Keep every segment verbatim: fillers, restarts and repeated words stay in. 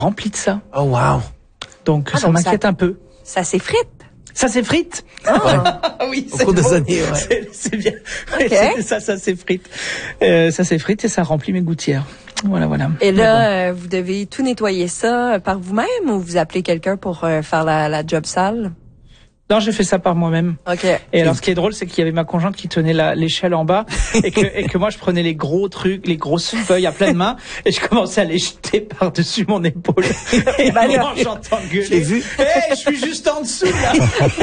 rempli de ça. Oh wow. Donc Ah, ça donc m'inquiète ça- un peu. Ça s'effrite. Ça s'effrite. Ah. oui, Au c'est cours des beau. années, ouais. C'est, c'est bien. Ouais, Ok. c'était ça, ça s'effrite. Euh, ça s'effrite et ça remplit mes gouttières. Voilà, voilà. Et Mais bon. là, euh, vous devez tout nettoyer ça euh, par vous-même ou vous appelez quelqu'un pour euh, faire la, la job sale? Non, j'ai fait ça par moi-même. OK. Et alors, ce qui est drôle, c'est qu'il y avait ma conjointe qui tenait la, l'échelle en bas et que, et que moi, je prenais les gros trucs, les grosses feuilles à pleine main et je commençais à les jeter par-dessus mon épaule. Et à un moment, j'entends gueuler. J'ai vu. Hey, je suis juste en dessous, là.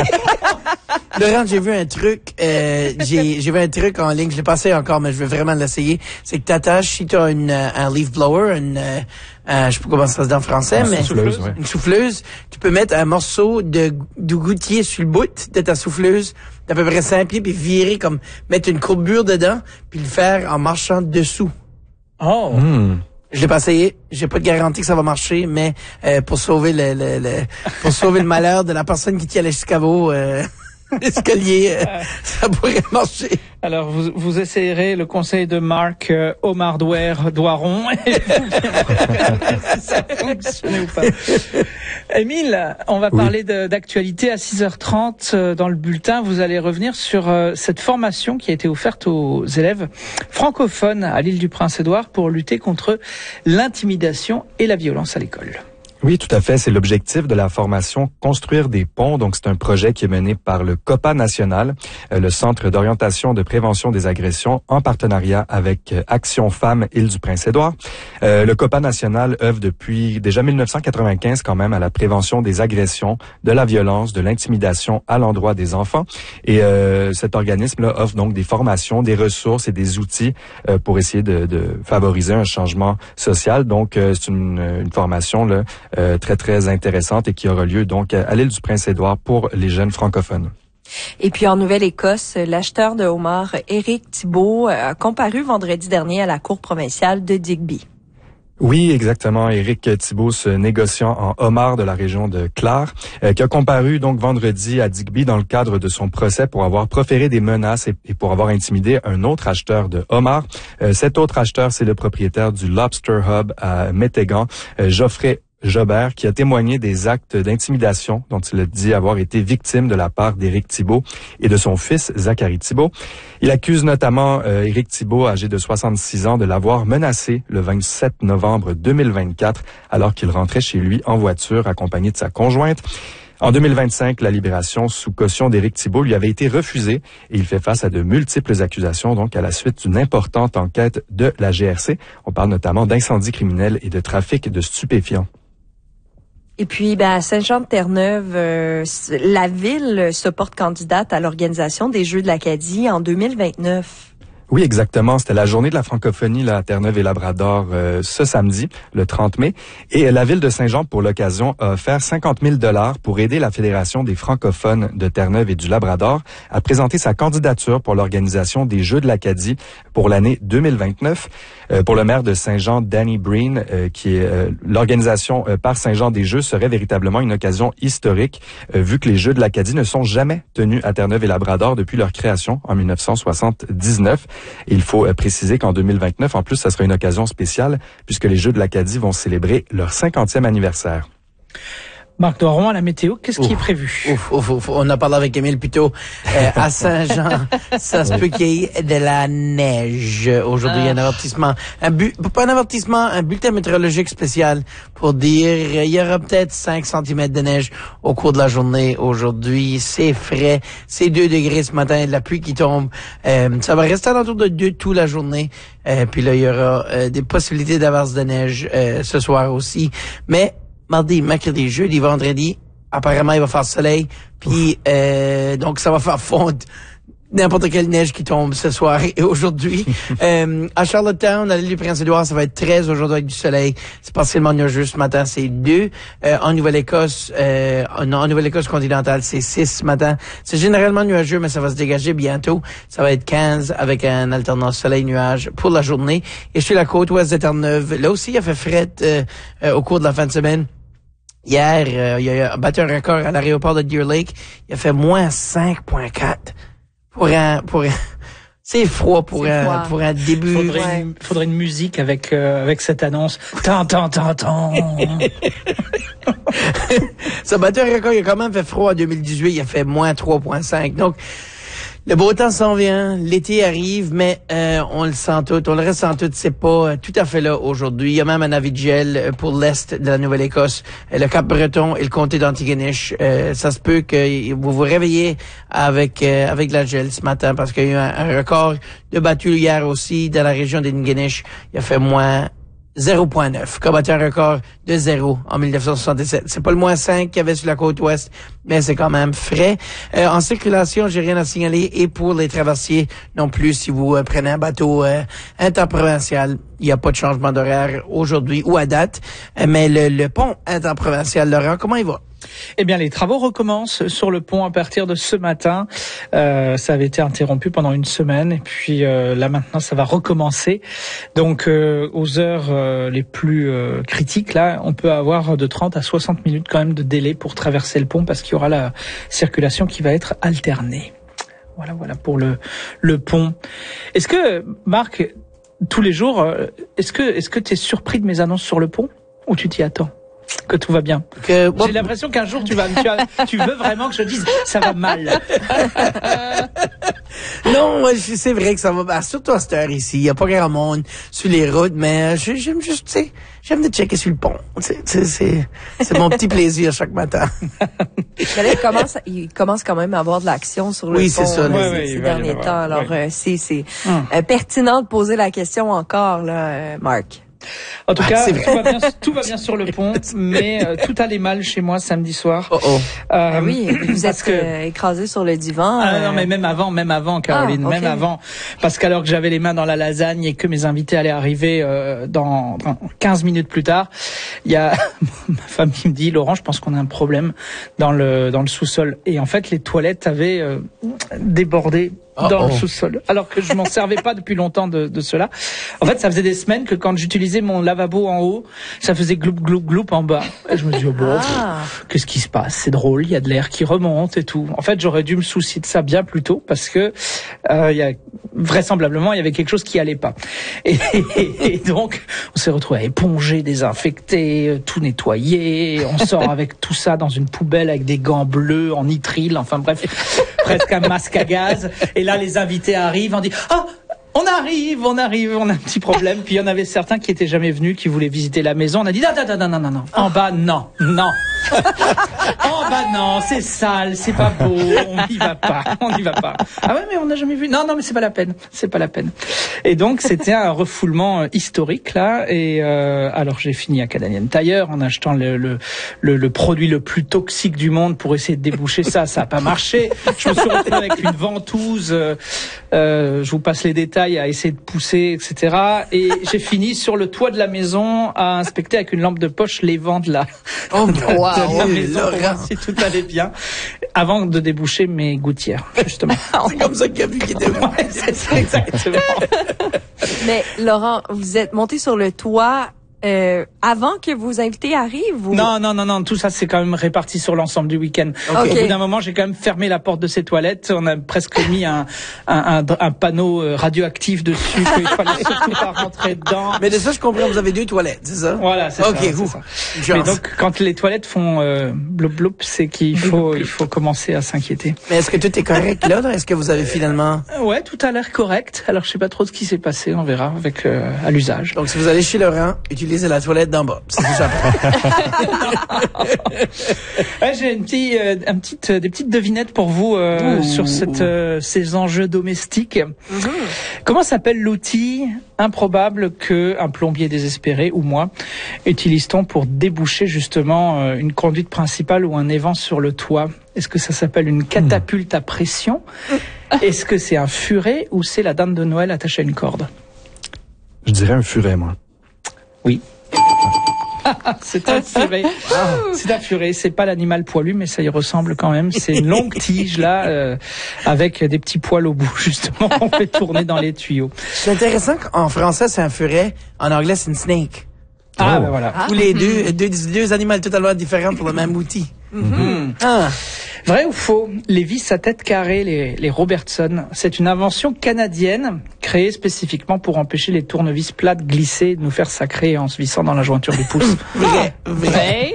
Laurent, j'ai vu un truc, euh, j'ai, j'ai vu un truc en ligne, je l'ai passé encore, mais je veux vraiment l'essayer. C'est que t'attaches, si t'as une, euh, un leaf blower, une, euh, euh, je sais pas comment ça se dit en français, Une mais souffleuse, ouais. une souffleuse, tu peux mettre un morceau de, de gouttier sur le bout de ta souffleuse, d'à peu près cinq pieds, puis virer comme, mettre une courbure dedans, puis le faire en marchant dessous. Oh. Hmm. Je l'ai pas essayé, j'ai pas de garantie que ça va marcher, mais euh, pour sauver le, le, le pour sauver le malheur de la personne qui tient l'escabeau, euh, l'escalier, euh, ça pourrait marcher. Alors, vous, vous essayerez le conseil de Marc euh, Homardware Doiron et vous verrez si ça fonctionne ou pas. Émile, on va Oui. parler de, d'actualité à six heures trente euh, dans le bulletin. Vous allez revenir sur euh, cette formation qui a été offerte aux élèves francophones à l'île du Prince-Édouard pour lutter contre l'intimidation et la violence à l'école. Oui, tout à fait. C'est l'objectif de la formation Construire des ponts. Donc, c'est un projet qui est mené par le COPA national, euh, le Centre d'orientation de prévention des agressions, en partenariat avec euh, Action Femmes Île-du-Prince-Édouard. Euh, le COPA national œuvre depuis déjà mille neuf cent quatre-vingt-quinze quand même à la prévention des agressions, de la violence, de l'intimidation à l'endroit des enfants. Et euh, cet organisme-là offre donc des formations, des ressources et des outils euh, pour essayer de, de favoriser un changement social. Donc, euh, c'est une, une formation là, Euh, très, très intéressante et qui aura lieu donc à l'île du Prince-Édouard pour les jeunes francophones. Et puis en Nouvelle-Écosse, l'acheteur de homards Éric Thibault a comparu vendredi dernier à la cour provinciale de Digby. Oui, exactement. Éric Thibault, ce négociant en homard de la région de Clare, euh, qui a comparu donc vendredi à Digby dans le cadre de son procès pour avoir proféré des menaces et, et pour avoir intimidé un autre acheteur de homards. Euh, cet autre acheteur, c'est le propriétaire du Lobster Hub à Métégan, euh, Geoffrey Jobert, qui a témoigné des actes d'intimidation dont il a dit avoir été victime de la part d'Éric Thibault et de son fils Zachary Thibault. Il accuse notamment euh, Éric Thibault, âgé de soixante-six ans, de l'avoir menacé le vingt-sept novembre deux mille vingt-quatre alors qu'il rentrait chez lui en voiture accompagné de sa conjointe. En deux mille vingt-cinq, la libération sous caution d'Éric Thibault lui avait été refusée et il fait face à de multiples accusations, donc à la suite d'une importante enquête de la G R C. On parle notamment d'incendie criminel et de trafic de stupéfiants. Et puis, ben, à Saint-Jean-de-Terre-Neuve, euh, la ville se porte candidate à l'organisation des Jeux de l'Acadie en deux mille vingt-neuf. Oui, exactement. C'était la journée de la francophonie là, à Terre-Neuve et Labrador euh, ce samedi, le trente mai. Et la ville de Saint-Jean, pour l'occasion, a offert cinquante mille dollars pour aider la Fédération des francophones de Terre-Neuve et du Labrador à présenter sa candidature pour l'organisation des Jeux de l'Acadie pour l'année deux mille vingt-neuf. Euh, pour le maire de Saint-Jean, Danny Breen, euh, qui est euh, l'organisation euh, par Saint-Jean des Jeux serait véritablement une occasion historique, euh, vu que les Jeux de l'Acadie ne sont jamais tenus à Terre-Neuve et Labrador depuis leur création en mille neuf cent soixante-dix-neuf. Et il faut euh, préciser qu'en deux mille vingt-neuf, en plus, ça sera une occasion spéciale puisque les Jeux de l'Acadie vont célébrer leur cinquantième anniversaire. Marc Doiron, à la météo, qu'est-ce qui Ouf. est prévu? Ouf, ouf, ouf. On a parlé avec Émile plus tôt. Euh, à Saint-Jean, ça se peut qu'il y ait de la neige. Aujourd'hui, il y a un avertissement. Un bu, pas un avertissement, un bulletin météorologique spécial pour dire euh, il y aura peut-être cinq centimètres de neige au cours de la journée. Aujourd'hui, c'est frais. C'est deux degrés ce matin, de la pluie qui tombe. Euh, ça va rester autour de deux toute la journée. Euh, puis là, il y aura euh, des possibilités d'averse de neige euh, ce soir aussi. Mais mardi, mercredi, jeudi, vendredi, apparemment, il va faire soleil. Puis, euh, donc, ça va faire fondre n'importe quelle neige qui tombe ce soir et aujourd'hui. euh, à Charlottetown, à l'île du Prince-Édouard, ça va être treize aujourd'hui avec du soleil. C'est partiellement nuageux ce matin, c'est deux. Euh, en Nouvelle-Écosse, euh, non, en Nouvelle-Écosse continentale, c'est six ce matin. C'est généralement nuageux, mais ça va se dégager bientôt. Ça va être quinze avec un alternance soleil-nuage pour la journée. Et sur la côte ouest de Terre-Neuve, là aussi, il a fait fret euh, euh, au cours de la fin de semaine. Hier, euh, il a battu un record à l'aéroport de Deer Lake. Il a fait moins cinq virgule quatre. Pour un, pour un, C'est froid pour C'est un, froid. pour un début. Faudrait, Ouais. une, faudrait une musique avec euh, avec cette annonce. Tant, tant, tant, tant. Ça battait un record, il a quand même fait froid en deux mille dix-huit, il a fait moins trois virgule cinq. Donc, le beau temps s'en vient, l'été arrive, mais euh, on le sent tout, on le ressent tout, c'est pas euh, tout à fait là aujourd'hui. Il y a même un avis de gel euh, pour l'Est de la Nouvelle-Écosse, euh, le Cap-Breton et le comté d'Antigonish. Euh, ça se peut que vous vous réveillez avec euh, avec de la gel ce matin parce qu'il y a eu un, un record de battu hier aussi dans la région d'Ingonish. Il a fait moins zéro virgule neuf, qui a battu un record de zéro en dix-neuf cent soixante-dix-sept. C'est pas le moins cinq qu'il y avait sur la côte ouest, mais c'est quand même frais. Euh, en circulation, j'ai rien à signaler. Et pour les traversiers non plus, si vous euh, prenez un bateau euh, interprovincial, il n'y a pas de changement d'horaire aujourd'hui ou à date. Euh, mais le, le pont interprovincial, Laurent, comment il va? Eh bien, les travaux recommencent sur le pont à partir de ce matin. Euh, ça avait été interrompu pendant une semaine et puis euh, là maintenant ça va recommencer. Donc euh, aux heures euh, les plus euh, critiques, là, on peut avoir de trente à soixante minutes quand même de délai pour traverser le pont parce qu'il y aura la circulation qui va être alternée. Voilà, voilà pour le le pont. Est-ce que Marc, tous les jours, euh, est-ce que est-ce que tu es surpris de mes annonces sur le pont ou tu t'y attends? Que tout va bien. Que, bon, J'ai l'impression qu'un jour tu vas, tu, as- tu veux vraiment que je dise ça va mal. non, moi, je- c'est vrai que ça va, bah, surtout à cette heure ici. Il n'y a pas grand monde sur les routes, mais euh, je- j'aime juste, tu sais, j'aime de checker sur le pont. C'est, c'est, c'est, c'est mon petit plaisir chaque matin. Mais là, il commence, il commence quand même à avoir de l'action sur le Oui, pont c'est ça, euh, là. Ouais, ces, ouais, ces il va y en derniers avoir, temps. Alors, ouais. euh, c'est, c'est Hum. euh, pertinent de poser la question encore, là, euh, Marc. En tout Ah, cas, c'est tout va, bien, tout va bien sur le pont, mais euh, tout allait mal chez moi samedi soir. Oh oh. Euh, Ah oui, vous parce êtes que euh, écrasé sur le divan. Ah non, euh, mais même avant, même avant, Caroline, Ah, ok. même avant. Parce qu'alors que j'avais les mains dans la lasagne et que mes invités allaient arriver euh, dans, dans quinze minutes plus tard, il y a ma femme qui me dit, Laurent, je pense qu'on a un problème dans le dans le sous-sol. Et en fait, les toilettes avaient euh, débordé dans Oh, le oh. sous-sol, alors que je m'en servais pas depuis longtemps de, de cela. En fait, ça faisait des semaines que quand j'utilisais mon lavabo en haut, ça faisait gloup gloup gloup en bas. Et je me dis, oh, bon, Ah. qu'est-ce qui se passe? C'est drôle, il y a de l'air qui remonte et tout. En fait, j'aurais dû me soucier de ça bien plus tôt parce que euh, il y a vraisemblablement il y avait quelque chose qui allait pas. Et, et, et donc, on s'est retrouvé à éponger, désinfecter, euh, tout nettoyer. On sort avec tout ça dans une poubelle avec des gants bleus en nitrile. Enfin bref, presque un masque à gaz. Et là, les invités arrivent, on dit ah. On arrive, on arrive, on a un petit problème. Puis il y en avait certains qui étaient jamais venus, qui voulaient visiter la maison. On a dit non, non, non, non, non, non. En bas, non, non. En bas, non, c'est sale, c'est pas beau, on n'y va pas, on n'y va pas. Ah ouais, mais on n'a jamais vu. Non, non, mais c'est pas la peine, c'est pas la peine. Et donc c'était un refoulement euh, historique là. Et euh, alors j'ai fini à Canadian Tire en achetant le, le le le produit le plus toxique du monde pour essayer de déboucher ça. Ça a pas marché. Je me suis retrouvé avec une ventouse. Euh, euh, je vous passe les détails à essayer de pousser, et cetera. Et j'ai fini sur le toit de la maison à inspecter avec une lampe de poche les vents de la, Oh, de la Dieu, maison pour voir Laurent. si tout allait bien avant de déboucher mes gouttières, justement. C'est comme ça qu'il a vu qu'il était bon. Ouais, c'est ça, exactement. Mais Laurent, vous êtes monté sur le toit euh, avant que vos invités arrivent? Ou... Non, non, non, non, tout ça c'est quand même réparti sur l'ensemble du week-end. Ok. Au bout d'un moment, j'ai quand même fermé la porte de ces toilettes. On a presque mis un, un, un, un panneau euh, radioactif dessus qu'il fallait surtout pas rentrer dedans. Mais de ça, je comprends, vous avez deux toilettes, c'est ça? Voilà, c'est Ok, ça. c'est vous. ça. Chance. Mais donc, quand les toilettes font euh, bloup bloup, c'est qu'il faut, il faut commencer à s'inquiéter. Mais est-ce que tout est correct là? Est-ce que vous avez finalement... Ouais, tout a l'air correct. Alors, je sais pas trop ce qui s'est passé. On verra avec euh, à l'usage. Donc, si vous allez chez Laurent, utilisez la toilette d'en bas. C'est déjà Ouais, j'ai une petite, euh, un petit, euh, des petites devinettes pour vous euh, Ouh. sur cette, euh, ces enjeux domestiques. Mhm. Comment s'appelle l'outil improbable que un plombier désespéré ou moi utilise-t-on pour déboucher justement euh, une conduite principale ou un évent sur le toit? Est-ce que ça s'appelle une catapulte à pression? Est-ce que c'est un furet ou c'est la dinde de Noël attachée à une corde? Je dirais un furet, moi. Oui. C'est un furet. C'est un furet. C'est pas l'animal poilu, mais ça y ressemble quand même. C'est une longue tige là, euh, avec des petits poils au bout justement qu'on fait tourner dans les tuyaux. C'est intéressant qu'en français, c'est un furet. En anglais, c'est une snake. Ah Oh. ben voilà. Ou les deux, deux, deux animaux totalement différents pour le même outil. Mhm. Ah. Vrai ou faux? Les vis à tête carrée, les, les Robertson, c'est une invention canadienne créée spécifiquement pour empêcher les tournevis plates de glisser et de nous faire sacrer en se vissant dans la jointure du pouce. Vrai, vrai. Vrai.